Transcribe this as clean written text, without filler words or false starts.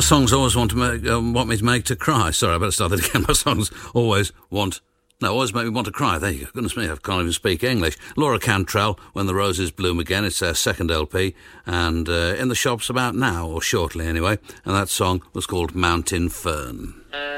My songs always want me to make to cry. Sorry, I better start that again. My songs always make me want to cry. There you go. Goodness me, I can't even speak English. Laura Cantrell, When the Roses Bloom Again. It's their second LP, and in the shops about now, or shortly anyway. And that song was called Mountain Fern.